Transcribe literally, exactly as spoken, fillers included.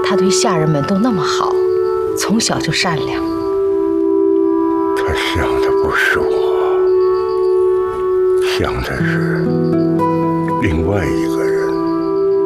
他对下人们都那么好，从小就善良。 他想的不是我，想的是另外一个人。